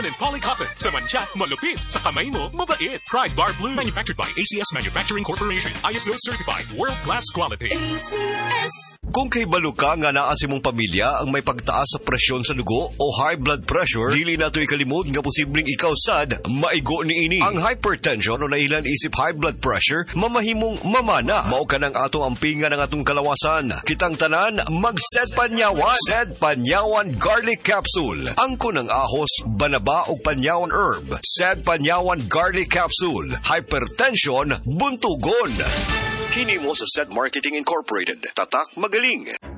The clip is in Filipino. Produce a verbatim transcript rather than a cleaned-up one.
and polycotton. Sa mancha, malupit. Sa kamay mo, mabait. Pride Bar Blue. Manufactured by A C S Manufacturing Corporation. I S O certified. World-class quality. A C S. Kung kay baluka nga naa si mong pamilya ang may pagtaas sa presyon sa dugo o high blood pressure, dili na ito'y kalimod nga posibleng ikaw sad maigo ni ini. Ang hypertension o nailan isip high blood pressure, mamahimong mamana. Mao ka ng ato ampingan ng atong kalawasan. Kitang tanan, mag-Sed Panyawan. Sed Panyawan Garlic Capsule. Angko ng ahos, banaba o panyawan herb. Sed Panyawan Garlic Capsule. Hypertension, buntugon. Kini mo sa Sed Marketing Incorporated. Tatak magaling.